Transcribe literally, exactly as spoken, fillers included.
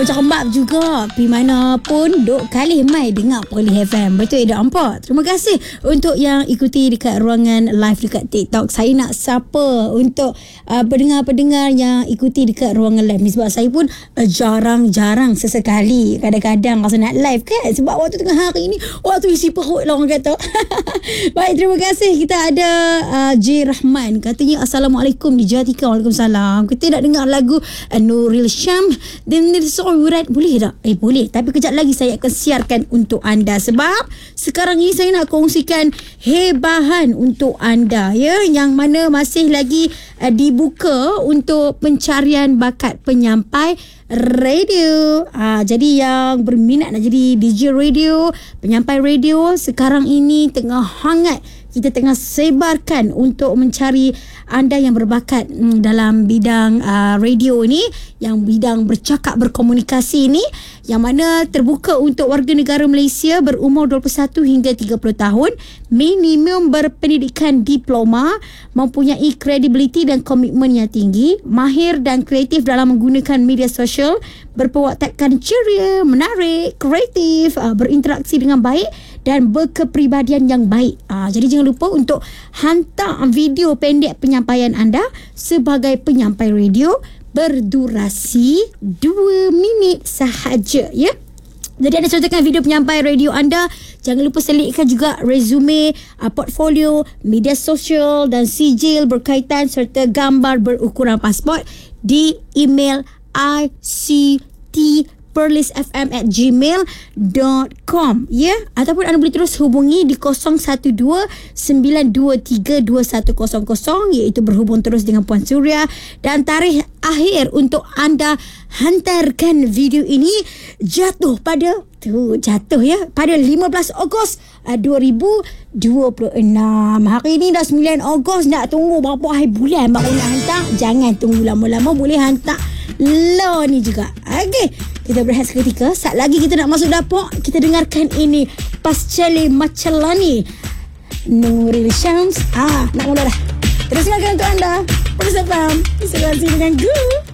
Cakap juga pergi mana pun duk kali mai dengar Perlis F M. Betul tak hampa? Terima kasih untuk yang ikuti dekat ruangan live dekat TikTok. Saya nak siapa untuk uh, pendengar-pendengar yang ikuti dekat ruangan live ni, sebab saya pun uh, jarang-jarang sesekali kadang-kadang rasa nak live kan, sebab waktu tengah hari ni waktu isi perut lah orang kata. Baik, terima kasih. Kita ada uh, J. Rahman, katanya Assalamualaikum di Jatika. Waalaikumsalam. Kita nak dengar lagu uh, Nuril Syam dan Urat, boleh tak? Eh boleh, tapi kejap lagi saya akan siarkan untuk anda, sebab sekarang ini saya nak kongsikan hebahan untuk anda, ya, yang mana masih lagi uh, dibuka untuk pencarian bakat penyampai radio. Ha, jadi yang berminat nak jadi D J radio, penyampai radio, sekarang ini tengah hangat kita tengah sebarkan untuk mencari anda yang berbakat hmm, dalam bidang uh, radio ni, yang bidang bercakap berkomunikasi ni, yang mana terbuka untuk warga negara Malaysia berumur dua puluh satu hingga tiga puluh tahun, minimum berpendidikan diploma, mempunyai kredibiliti dan komitmen yang tinggi, mahir dan kreatif dalam menggunakan media sosial, berpewatakan ceria, menarik, kreatif, uh, berinteraksi dengan baik dan berkepribadian yang baik. Uh, jadi jangan lupa untuk hantar video pendek penyampaian anda sebagai penyampai radio berdurasi dua minit sahaja, ya. Jadi anda contohkan video penyampai radio anda. Jangan lupa selitkan juga resume, uh, portfolio, media sosial dan sijil berkaitan serta gambar berukuran pasport di email i c t perlisfm at gmail dot com, ya, ataupun anda boleh terus hubungi di kosong satu dua sembilan dua tiga dua satu kosong kosong, iaitu berhubung terus dengan Puan Suria, dan tarikh akhir untuk anda hantarkan video ini jatuh pada tu jatuh ya pada lima belas Ogos dua ribu dua puluh enam. Hari ni dah sembilan Ogos, nak tunggu berapa hari bulan baru nak hantar? Jangan tunggu lama-lama, boleh hantar lo ni juga. Okey, kita berehat seketika. Saat lagi kita nak masuk dapur, kita dengarkan ini Pascale Macalani, Nuril Syams. Ah, nak mula dah. Terus dengarkan untuk anda Perlis F M, inspirasi dengan Gu.